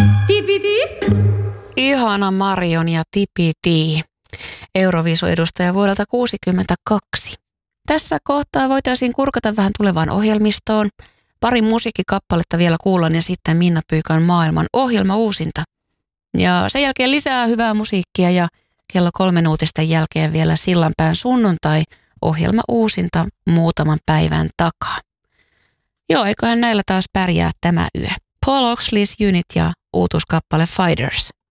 Tipiti. Ihana Marion ja Tipiti, Euroviisu-edustaja vuodelta 1962. Tässä kohtaa voitaisiin kurkata vähän tulevaan ohjelmistoon. Pari musiikkikappaletta vielä kuullaan ja sitten Minna Pyykan maailman ohjelma uusinta. Ja sen jälkeen lisää hyvää musiikkia ja kello 3 uutisten jälkeen vielä Sillanpään sunnuntai ohjelma uusinta muutaman päivän takaa. Joo, eiköhän näillä taas pärjää tämä yö. Paul Oxley's Unit ja uutuuskappale Fighters.